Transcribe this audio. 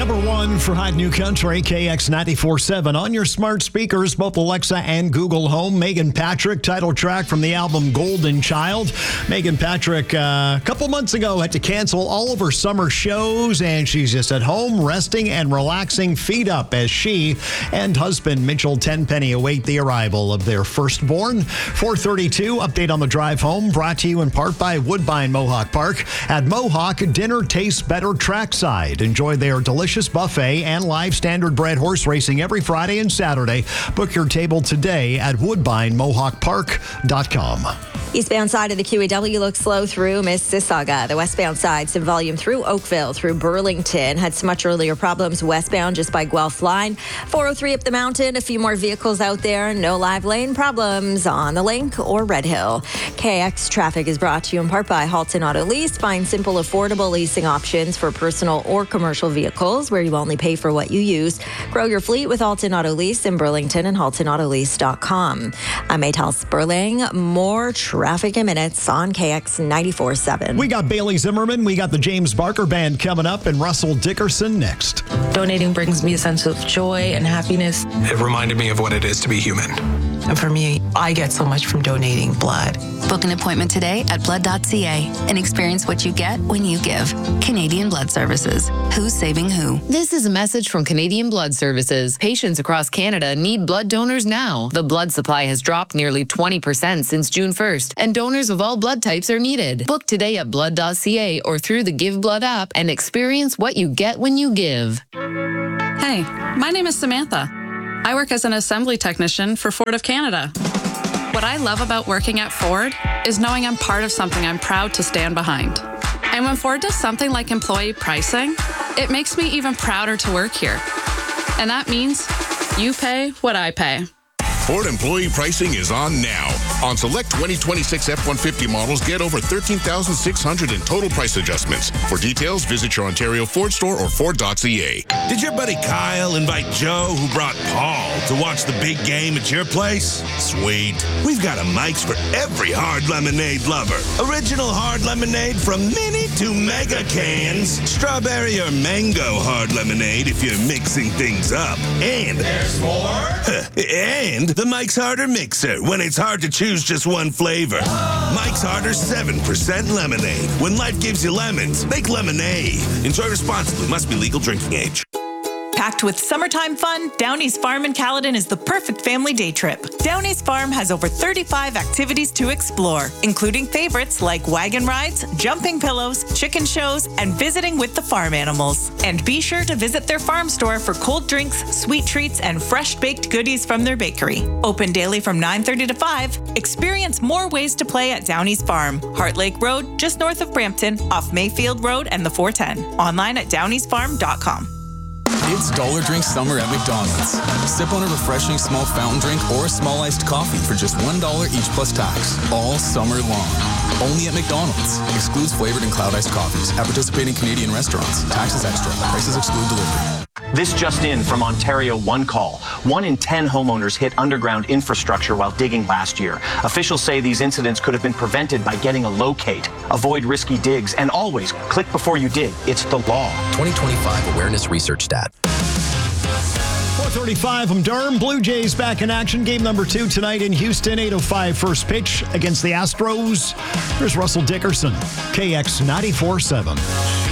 Number one for Hot New Country, KX 94.7. On your smart speakers, both Alexa and Google Home. Megan Patrick, title track from the album Golden Child. Megan Patrick, a couple months ago, had to cancel all of her summer shows, and she's just at home resting and relaxing, feet up, as she and husband Mitchell Tenpenny await the arrival of their firstborn. 4:32, update on the drive home, brought to you in part by Woodbine Mohawk Park. At Mohawk, dinner tastes better trackside. Enjoy their delicious buffet and live standard bred horse racing every Friday and Saturday. Book your table today at woodbinemohawkpark.com. Eastbound side of the QEW looks slow through Mississauga. The westbound side, some volume through Oakville, through Burlington. Had some much earlier problems westbound just by Guelph Line. 403 up the mountain, a few more vehicles out there. No live lane problems on the Link or Red Hill. KX traffic is brought to you in part by Halton Auto Lease. Find simple, affordable leasing options for personal or commercial vehicles where you only pay for what you use. Grow your fleet with Halton Auto Lease in Burlington and haltonautolease.com. I'm Maytal Sperling. More traffic in minutes on KX 94.7. We got Bailey Zimmerman, we got the James Barker Band coming up, and Russell Dickerson next. Donating brings me a sense of joy and happiness. It reminded me of what it is to be human. And for me, I get so much from donating blood. Book an appointment today at blood.ca and experience what you get when you give. Canadian Blood Services. Who's saving who? This is a message from Canadian Blood Services. Patients across Canada need blood donors now. The blood supply has dropped nearly 20% since June 1st, and donors of all blood types are needed. Book today at blood.ca or through the Give Blood app and experience what you get when you give. Hey, my name is Samantha. I work as an assembly technician for Ford of Canada. What I love about working at Ford is knowing I'm part of something I'm proud to stand behind. And when Ford does something like employee pricing, it makes me even prouder to work here. And that means you pay what I pay. Ford employee pricing is on now. On select 2026 F-150 models, get over $13,600 in total price adjustments. For details, visit your Ontario Ford store or Ford.ca. Did your buddy Kyle invite Joe, who brought Paul, to watch the big game at your place? Sweet. We've got a Mike's for every hard lemonade lover. Original hard lemonade from mini to mega cans. Strawberry or mango hard lemonade if you're mixing things up. And there's more? And the Mike's Harder Mixer, when it's hard to choose just one flavor. Mike's Harder 7% lemonade. When life gives you lemons, make lemonade. Enjoy responsibly. Must be legal drinking age. Packed with summertime fun, Downey's Farm in Caledon is the perfect family day trip. Downey's Farm has over 35 activities to explore, including favorites like wagon rides, jumping pillows, chicken shows, and visiting with the farm animals. And be sure to visit their farm store for cold drinks, sweet treats, and fresh baked goodies from their bakery. Open daily from 9:30 to 5. Experience more ways to play at Downey's Farm, Heart Lake Road, just north of Brampton, off Mayfield Road and the 410. Online at downeysfarm.com. It's Dollar Drink Summer at McDonald's. Sip on a refreshing small fountain drink or a small iced coffee for just $1 each plus tax, all summer long. Only at McDonald's. Excludes flavored and cloud iced coffees at participating Canadian restaurants. Taxes extra. Prices exclude delivery. This just in from Ontario One Call. 1 in 10 homeowners hit underground infrastructure while digging last year. Officials say these incidents could have been prevented by getting a locate. Avoid risky digs and always click before you dig. It's the law. 2025 Awareness Research Stat. 4:35 from Durham. Blue Jays back in action. Game number 2 tonight in Houston. 8:05 first pitch against the Astros. Here's Russell Dickerson, KX 94.7.